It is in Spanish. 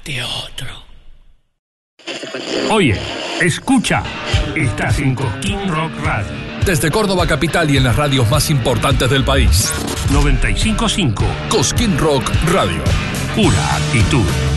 teatro. Oye, escucha, estás en Cosquín Rock Radio. Desde Córdoba capital y en las radios más importantes del país. 95.5 Cosquín Rock Radio. Pura actitud.